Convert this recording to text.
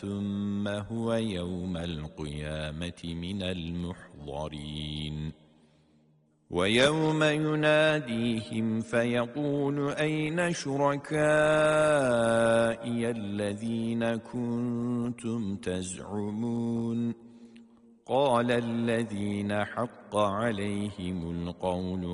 ثم هو يوم القيامة من المحضرين ويوم يناديهم فيقول أين شركائي الذين كنتم تزعمون قال الذين حق عليهم القول